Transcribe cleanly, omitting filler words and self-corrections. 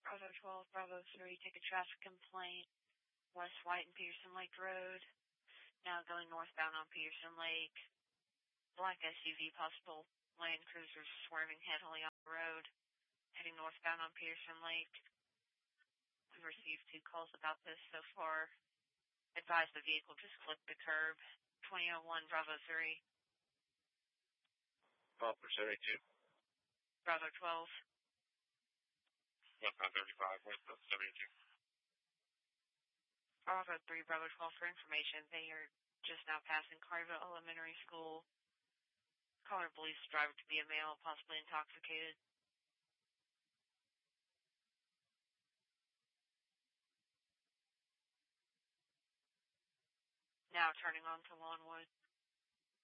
Bravo 12, Bravo 3, take a traffic complaint, West White and Peterson Lake Road. Now going northbound on Peterson Lake. Black SUV, possible Land Cruiser swerving heavily on the road, heading northbound on Peterson Lake. We've received 2 calls about this so far. Advise the vehicle just clipped the curb. 2001 Bravo 3. Bravo 72. Bravo 12. Westbound 35, Westbound 72. Bravo 3, Bravo 12 for information. They are just now passing Carville Elementary School. Caller believes the driver to be a male, possibly intoxicated. Now turning on to Lawnwood.